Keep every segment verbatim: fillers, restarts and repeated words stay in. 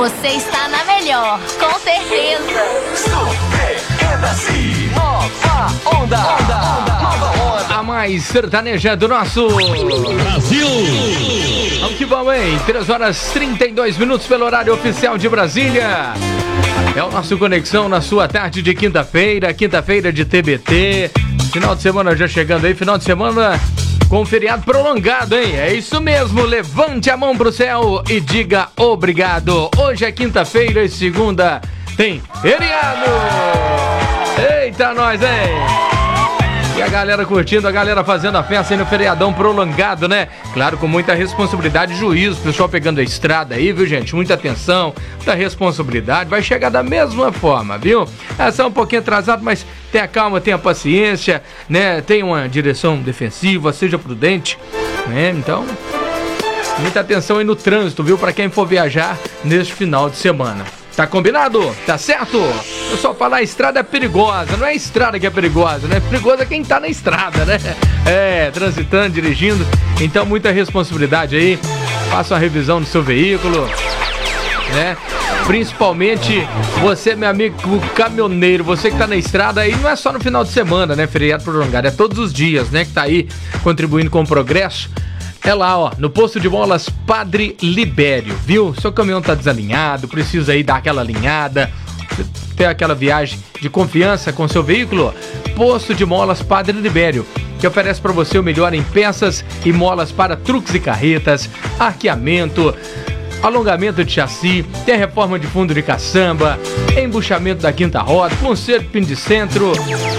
Você está na melhor, com certeza. Super-se, nova onda, onda, nova onda. A mais sertaneja do nosso Brasil. Vamos que vamos, hein? três horas e trinta e dois minutos pelo horário oficial de Brasília. É o nosso Conexão na sua tarde de quinta-feira, quinta-feira de T B T. Final de semana já chegando aí, final de semana com feriado prolongado, hein? É isso mesmo, levante a mão pro céu e diga obrigado. Hoje é quinta-feira e segunda tem feriado. Eita, nós, hein? E a galera curtindo, a galera fazendo a festa aí no feriadão prolongado, né? Claro, com muita responsabilidade e juízo. Pessoal pegando a estrada aí, viu, gente? Muita atenção, muita responsabilidade. Vai chegar da mesma forma, viu? É só um pouquinho atrasado, mas tenha calma, tenha paciência, né? Tenha uma direção defensiva, seja prudente, né? Então, muita atenção aí no trânsito, viu? Pra quem for viajar neste final de semana. Tá combinado? Tá certo? Eu só falar, a estrada é perigosa. Não é a estrada que é perigosa, né? Perigosa é quem tá na estrada, né? É, transitando, dirigindo. Então, muita responsabilidade aí. Faça uma revisão do seu veículo, né? Principalmente você, meu amigo caminhoneiro, você que tá na estrada aí, não é só no final de semana, né? Feriado prolongado, é todos os dias, né? Que tá aí contribuindo com o progresso. É lá, ó, no posto de molas Padre Libério, viu? Seu caminhão tá desalinhado, precisa aí dar aquela alinhada, ter aquela viagem de confiança com seu veículo. Posto de molas Padre Libério, que oferece para você o melhor em peças e molas para truques e carretas, arqueamento, alongamento de chassi, tem reforma de fundo de caçamba, embuchamento da quinta roda, conserto pin de centro,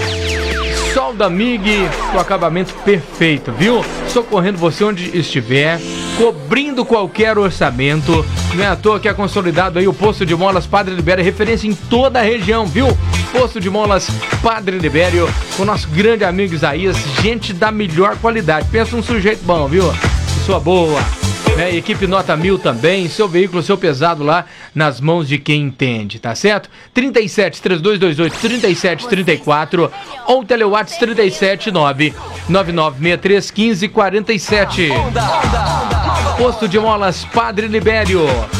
solda M I G, com acabamento perfeito, viu? Socorrendo você onde estiver, cobrindo qualquer orçamento. Não é à toa que é consolidado aí o Posto de Molas Padre Libério, referência em toda a região, viu? Posto de Molas Padre Libério, com o nosso grande amigo Isaías, gente da melhor qualidade. Pensa um sujeito bom, viu? Pessoa boa. Né? Equipe nota mil também, seu veículo, seu pesado lá nas mãos de quem entende, tá certo? trinta e sete, três dois dois oito, trinta e sete trinta e quatro ou telewatts trinta e sete, nove nove nove seis três, quinze, quarenta e sete. Posto de molas Padre Libério,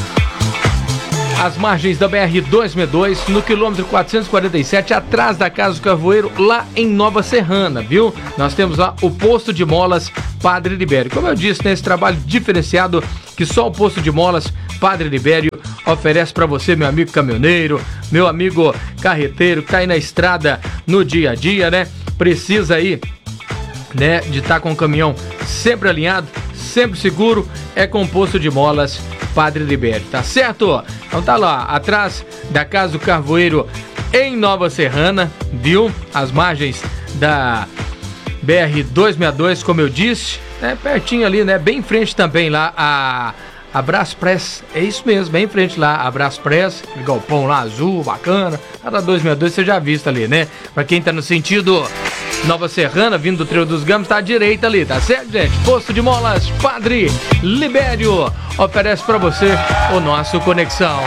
às margens da B R duzentos e sessenta e dois, no quilômetro quatrocentos e quarenta e sete, atrás da Casa do Carvoeiro, lá em Nova Serrana, viu? Nós temos lá o Posto de Molas Padre Libério. Como eu disse, nesse trabalho diferenciado que só o Posto de Molas Padre Libério oferece para você, meu amigo caminhoneiro, meu amigo carreteiro, que tá aí na estrada no dia a dia, né? Precisa aí, né, de estar tá com o caminhão sempre alinhado, sempre seguro, é com o Posto de Molas Padre Libério, tá certo? Então tá lá, atrás da Casa do Carvoeiro, em Nova Serrana, viu? As margens da B R duzentos e sessenta e dois, como eu disse, é pertinho ali, né? Bem em frente também lá a a Braspress, é isso mesmo, bem em frente lá, a Braspress, aquele galpão lá azul, bacana, a da duzentos e sessenta e dois você já visto ali, né? Pra quem tá no sentido Nova Serrana, vindo do Trevo dos Gamos, tá à direita ali, tá certo, gente? Posto de Molas Padre Libério oferece pra você o nosso Conexão.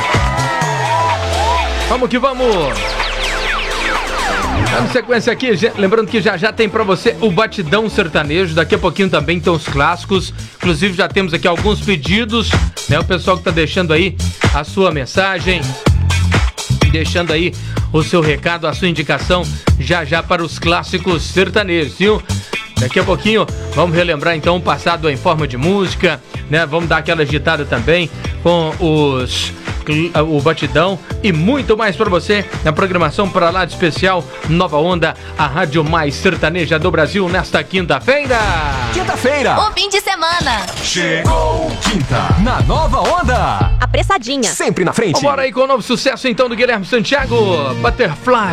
Vamos que vamos! Dando sequência aqui, lembrando que já já tem pra você o Batidão Sertanejo, daqui a pouquinho também tem os clássicos, inclusive já temos aqui alguns pedidos, né? O pessoal que tá deixando aí a sua mensagem, deixando aí o seu recado, a sua indicação, já já para os clássicos sertanejos, viu? Daqui a pouquinho vamos relembrar então o passado em forma de música, né? Vamos dar aquela agitada também com os o Batidão e muito mais para você na programação para lá de especial Nova Onda, a rádio mais sertaneja do Brasil nesta quinta-feira. Quinta-feira, O fim de semana. chegou quinta na Nova Onda. Apressadinha. Sempre na frente. Bora aí com o novo sucesso então do Guilherme Santiago, Butterfly.